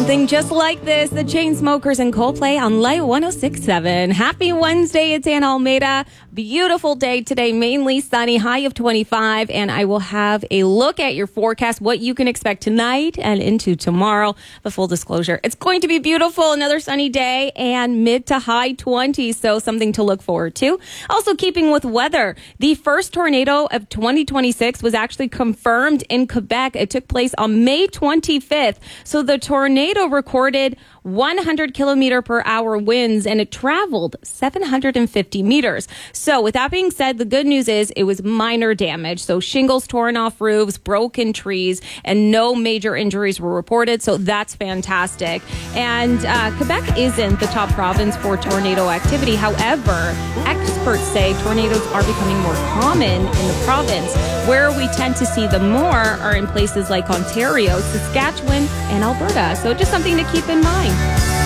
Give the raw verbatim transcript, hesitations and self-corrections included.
Something just like this, the Chainsmokers and Coldplay on Light one oh six point seven. Happy Wednesday, it's Anna Almeida. Beautiful day today, mainly sunny, high of twenty-five, and I will have a look at your forecast, what you can expect tonight and into tomorrow. But full disclosure, it's going to be beautiful, another sunny day, and mid to high twenties, so something to look forward to. Also, keeping with weather, the first tornado of twenty twenty-six was actually confirmed in Quebec. It took place on May twenty-fifth, so the tornado recorded one hundred kilometer per hour winds, and it traveled seven hundred fifty meters. So with that being said, the good news is it was minor damage. So shingles torn off roofs, broken trees, and no major injuries were reported. So that's fantastic. And uh, Quebec isn't the top province for tornado activity. However, experts say tornadoes are becoming more common in the province. Where we tend to see them more are in places like Ontario, Saskatchewan, and Alberta. So just something to keep in mind.